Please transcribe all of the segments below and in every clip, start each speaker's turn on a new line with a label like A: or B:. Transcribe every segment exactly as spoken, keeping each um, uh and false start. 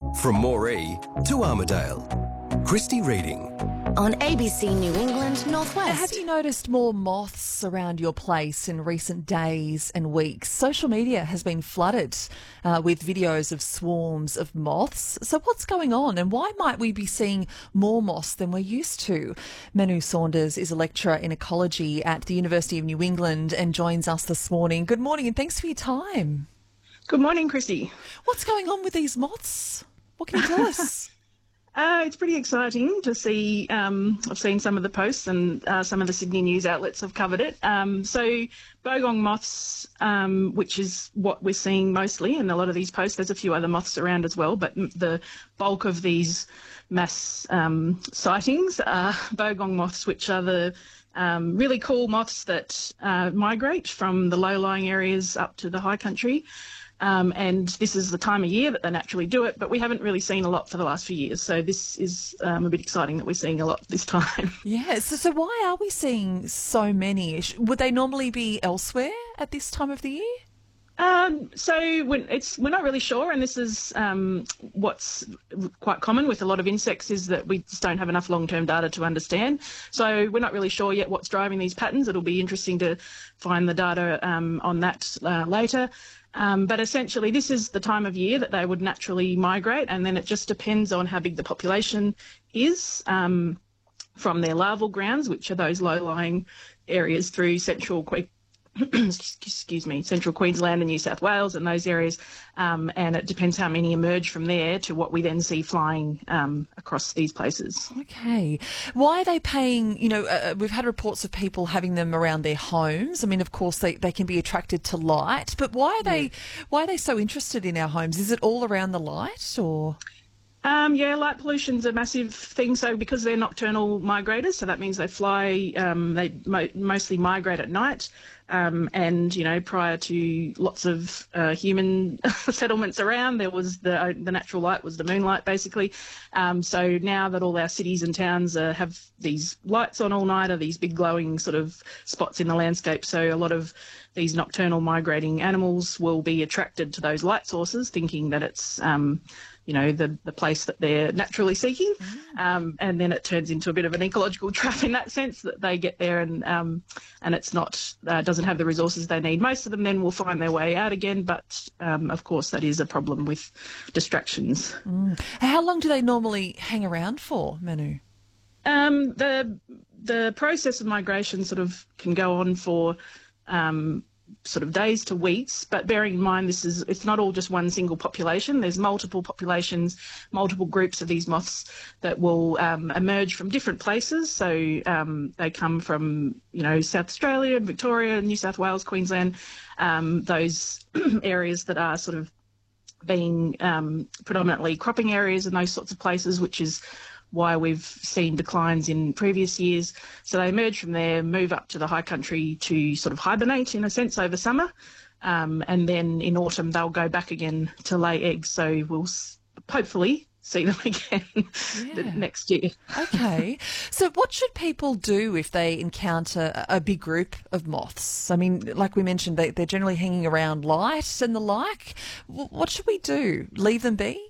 A: From Moree to Armidale. Christy Reading.
B: On A B C New England Northwest.
C: Have you noticed more moths around your place in recent days and weeks? Social media has been flooded uh, with videos of swarms of moths. So what's going on, and why might we be seeing more moths than we're used to? Manu Saunders is a lecturer in ecology at the University of New England and joins us this morning. Good morning and thanks for your time.
D: Good morning, Christy.
C: What's going on with these moths? What can you tell us?
D: Uh, it's pretty exciting to see. Um, I've seen some of the posts and uh, some of the Sydney news outlets have covered it. Um, so bogong moths, um, which is what we're seeing mostly in a lot of these posts. There's a few other moths around as well, but the bulk of these mass um, sightings are bogong moths, which are the um, really cool moths that uh, migrate from the low-lying areas up to the high country. Um, and this is the time of year that they naturally do it, but we haven't really seen a lot for the last few years. So this is um, a bit exciting that we're seeing a lot this time.
C: Yeah, so, so why are we seeing so many? Would they normally be elsewhere at this time of the year?
D: Um, so when it's we're not really sure, and this is um, what's quite common with a lot of insects, is that we just don't have enough long-term data to understand. So we're not really sure yet what's driving these patterns. It'll be interesting to find the data um, on that uh, later. Um, but essentially, this is the time of year that they would naturally migrate, and then it just depends on how big the population is um, from their larval grounds, which are those low-lying areas through central que- excuse me, central Queensland and New South Wales and those areas. Um, and it depends how many emerge from there to what we then see flying um, across these places.
C: Okay. Why are they paying, you know, uh, we've had reports of people having them around their homes. I mean, of course, they, they can be attracted to light, but why are they, why are they so interested in our homes? Is it all around the light or...?
D: Um, yeah, light pollution's a massive thing. So because they're nocturnal migrators, so that means they fly, um, they mo- mostly migrate at night. Um, and, you know, prior to lots of uh, human settlements around, there was the uh, the natural light was the moonlight, basically. Um, so now that all our cities and towns uh, have these lights on all night, are these big glowing sort of spots in the landscape. So a lot of these nocturnal migrating animals will be attracted to those light sources, thinking that it's, um, you know, the, the place that they're naturally seeking. Mm. Um, and then it turns into a bit of an ecological trap in that sense, that they get there and um, and it's not, uh, doesn't have the resources they need. Most of them then will find their way out again, but um, of course that is a problem with distractions.
C: Mm. How long do they normally hang around for, Manu?
D: Um, the the process of migration sort of can go on for um, sort of days to weeks, but bearing in mind this is it's not all just one single population. There's multiple populations, multiple groups of these moths that will um, emerge from different places. So um, they come from, you know, South Australia, Victoria, New South Wales, Queensland, um, those areas that are sort of being um, predominantly cropping areas and those sorts of places, which is why we've seen declines in previous years. So they emerge from there, move up to the high country to sort of hibernate in a sense over summer, um, and then in autumn they'll go back again to lay eggs. So we'll s- hopefully see them again
C: yeah.
D: the next year.
C: Okay. So what should people do if they encounter a big group of moths? I mean, like we mentioned, they, they're generally hanging around light and the like. What should we do? Leave them be?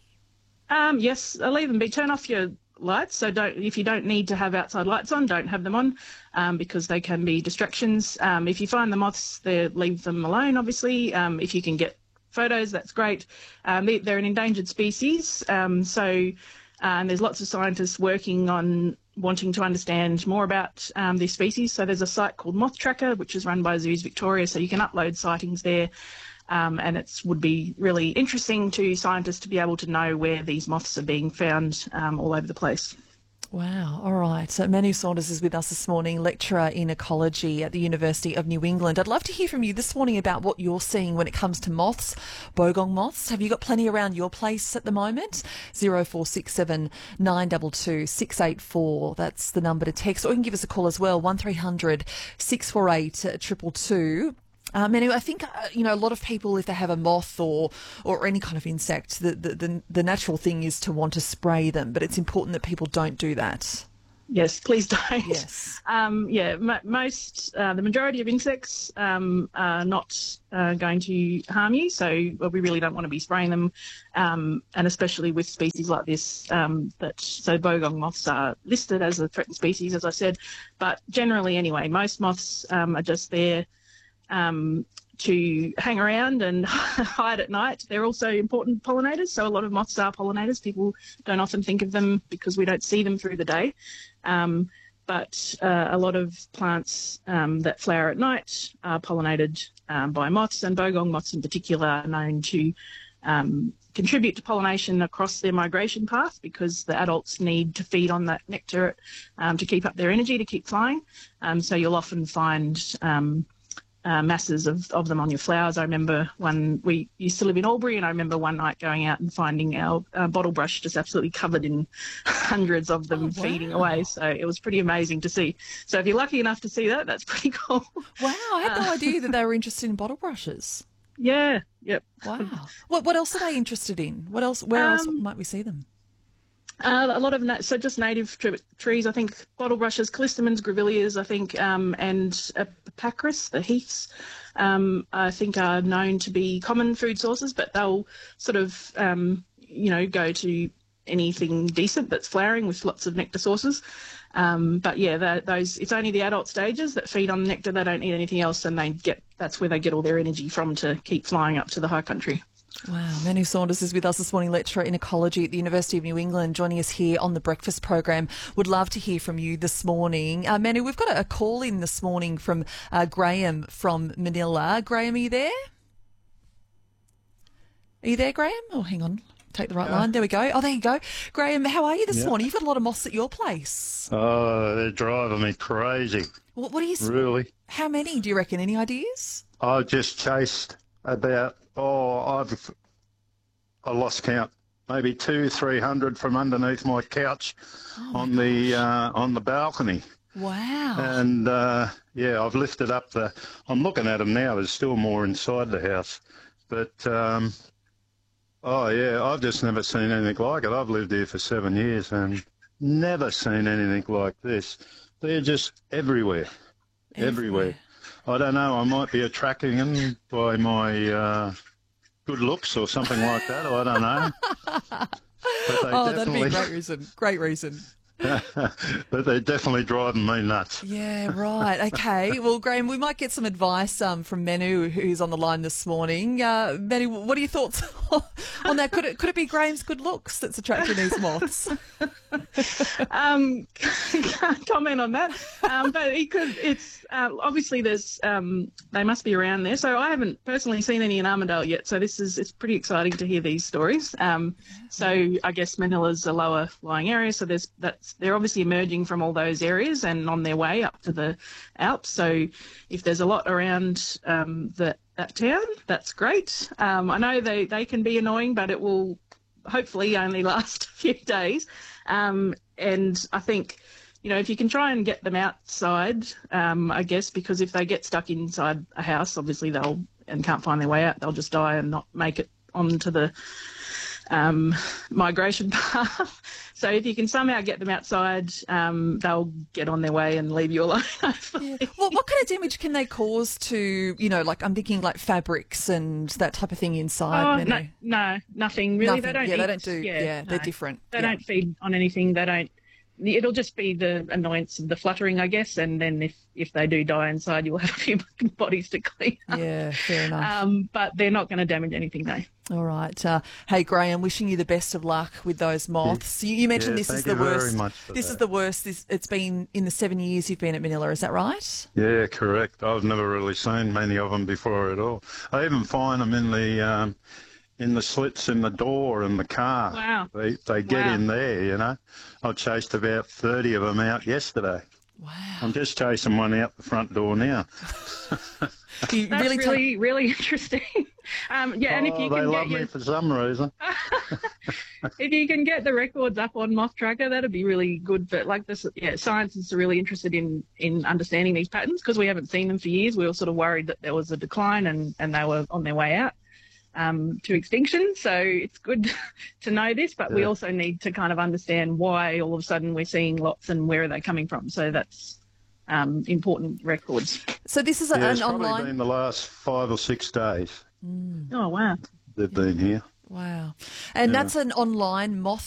D: Um, yes, leave them be. Turn off your lights. So don't, if you don't need to have outside lights on, don't have them on um, because they can be distractions. Um, if you find the moths there, leave them alone, obviously. Um, if you can get photos, that's great. Um, they, they're an endangered species. Um, so uh, there's lots of scientists working on wanting to understand more about um, this species. So there's a site called Moth Tracker, which is run by Zoos Victoria. So you can upload sightings there. Um, and it would be really interesting to scientists to be able to know where these moths are being found um, all over the place.
C: Wow. All right. So Manu Saunders is with us this morning, lecturer in ecology at the University of New England. I'd love to hear from you this morning about what you're seeing when it comes to moths, bogong moths. Have you got plenty around your place at the moment? zero four six seven nine two two six eight four. That's the number to text. Or you can give us a call as well, one three hundred six four eight two two two. Um, anyway, I think, uh, you know, a lot of people, if they have a moth or or any kind of insect, the, the, the, the natural thing is to want to spray them, but it's important that people don't do that.
D: Yes, please don't.
C: Yes.
D: Um, yeah, m- most, uh, the majority of insects um, are not uh, going to harm you, so well, we really don't want to be spraying them, um, and especially with species like this. Um, that so bogong moths are listed as a threatened species, as I said, but generally anyway, most moths um, are just there um, to hang around and hide at night. They're also important pollinators, so a lot of moths are pollinators. People don't often think of them because we don't see them through the day. Um, but uh, a lot of plants um, that flower at night are pollinated um, by moths, and bogong moths in particular are known to um, contribute to pollination across their migration path because the adults need to feed on that nectar um, to keep up their energy, to keep flying. Um, so you'll often find um, Uh, masses of, of them on your flowers. I remember when we used to live in Albury, and I remember one night going out and finding our uh, bottle brush just absolutely covered in hundreds of them
C: Oh, wow.
D: feeding away. So it was pretty amazing to see. So if you're lucky enough to see that, that's pretty cool.
C: Wow, I had no idea that they were interested in bottle brushes.
D: Yeah, yep.
C: Wow. What what else are they interested in? What else? Where else
D: Um,
C: might we see them?
D: Uh, a lot of na- so just native tre- trees. I think bottle brushes, callistemons, grevilleas. I think um, and epicris, the heaths. Um, I think are known to be common food sources, but they'll sort of um, you know go to anything decent that's flowering with lots of nectar sources. Um, but yeah, that, those it's only the adult stages that feed on nectar. They don't eat anything else, and they get that's where they get all their energy from to keep flying up to the high country.
C: Wow. Manu Saunders is with us this morning, lecturer in ecology at the University of New England, joining us here on the breakfast program. Would love to hear from you this morning. Uh, Manu, we've got a, a call in this morning from uh, Graham from Manila. Graham, are you there? Are you there, Graham? Oh, hang on. Take the right
E: Yeah.
C: line. There we go. Oh, there you go. Graham, how are you this
E: Yeah.
C: morning? You've got a lot of moths at your place.
E: Oh, they're driving me crazy.
C: What, what do you?
E: Really?
C: How many do you reckon? Any ideas?
E: I just chased about, oh, I've I lost count. Maybe two, three hundred from underneath my couch
C: Oh my
E: on the uh, on the balcony.
C: Wow.
E: And, uh, yeah, I've lifted up the... I'm looking at them now. There's still more inside the house. But, um, oh, yeah, I've just never seen anything like it. I've lived here for seven years and never seen anything like this. They're just everywhere, everywhere. I don't know. I might be attracting them by my uh, good looks or something like that. I don't know. But they
C: Oh, that'd be a
E: definitely,
C: great reason. Great reason.
E: but they're definitely driving me nuts.
C: Yeah, right. Okay. Well, Graham, we might get some advice um, from Manu, who's on the line this morning. Uh, Manu, what are your thoughts on that? Could it could it be Graham's good looks that's attracting these moths?
D: um, can't comment on that. Um, but it could. It's uh, obviously there's um, they must be around there. So I haven't personally seen any in Armidale yet. So this is it's pretty exciting to hear these stories. Um, so I guess Manila's a lower lying area. So there's that's they're obviously emerging from all those areas and on their way up to the Alps. So if there's a lot around um, that that town, that's great. Um, I know they they can be annoying, but it will hopefully only last a few days. Um, and I think, you know, if you can try and get them outside, um, I guess, because if they get stuck inside a house, obviously they'll and can't find their way out, they'll just die and not make it onto the um, migration path. So if you can somehow get them outside, um, they'll get on their way and leave you alone.
C: Yeah. Well, what kind of damage can they cause to, you know, like I'm thinking like fabrics and that type of thing inside?
D: Oh,
C: Manu?
D: no, no, nothing really.
C: Nothing.
D: They don't.
C: Yeah,
D: eat,
C: they don't do.
D: Yeah,
C: Yeah, they're
D: no.
C: different.
D: They
C: Yeah.
D: don't feed on anything. They don't. It'll just be the annoyance of the fluttering, I guess. And then if, if they do die inside, you'll have a few bodies to clean up.
C: Yeah, fair enough.
D: Um, but they're not going to damage anything, no.
C: All right. Uh, hey, Graham, wishing you the best of luck with those moths. You, you mentioned
E: Yeah,
C: this
E: thank
C: is the
E: you very
C: worst.
E: much for
C: This
E: that.
C: is the worst. This, it's been in the seven years you've been at Manila. Is that right?
E: Yeah, correct. I've never really seen many of them before at all. I even find them in the um, in the slits in the door in the car.
D: Wow.
E: They they get
D: Wow.
E: in there, you know. I chased about thirty of them out yesterday.
C: Wow.
E: I'm just chasing one out the front door now.
C: You
D: That's
C: really,
D: really,
C: ta-
D: really, interesting. Um, yeah, and if
E: oh,
D: you
E: they
D: can
E: love
D: get
E: me
D: your,
E: for some reason.
D: if you can get the records up on Moth Tracker, that'd be really good. But like this, yeah, science is really interested in in understanding these patterns because we haven't seen them for years. We were sort of worried that there was a decline and and they were on their way out. um, to extinction. So it's good to know this, but yeah. we also need to kind of understand why all of a sudden we're seeing lots and where are they coming from. So that's um, important records.
C: So this is
E: yeah,
C: an
E: it's
C: online...
E: probably been the last five or six days.
C: Mm.
D: Oh, wow.
E: They've been here.
C: Wow. And
E: yeah.
C: that's an online moth